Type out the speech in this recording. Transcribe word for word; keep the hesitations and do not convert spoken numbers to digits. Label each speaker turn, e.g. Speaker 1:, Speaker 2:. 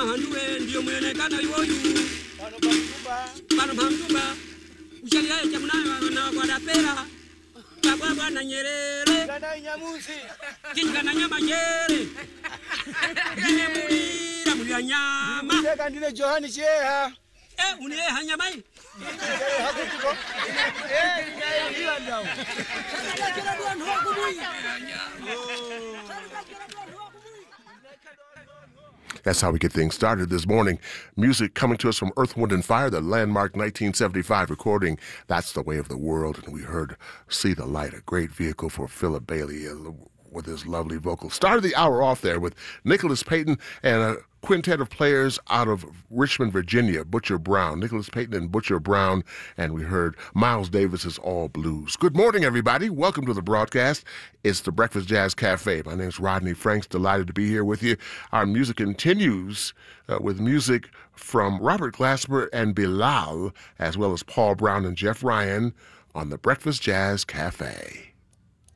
Speaker 1: handue ndio mwonekano yoyu pano pamtumba pano pamtumba uchalia cha mnayo na kwa dapera baba bwana Nyerere kana nyamusi kinga na nyama nyere dine mulira mulya nyama ndeka ndine Johani Cheha eh unile hanyamai eh hakutiko eh hiyo ndio sasa kila ndio ndo kumui
Speaker 2: That's how we get things started this morning. Music coming to us from Earth, Wind and Fire, the landmark nineteen seventy-five recording, That's the Way of the World. And we heard See the Light, a great vehicle for Philip Bailey uh, with his lovely vocals. Started the hour off there with Nicholas Payton and a quintet of players out of Richmond, Virginia, Butcher Brown, Nicholas Payton and Butcher Brown, and we heard Miles Davis's All Blues. Good morning, everybody. Welcome to the broadcast. It's the Breakfast Jazz Cafe. My name's Rodney Franks. Delighted to be here with you. Our music continues uh, with music from Robert Glasper and Bilal, as well as Paul Brown and Jeff Ryan on the Breakfast Jazz Cafe.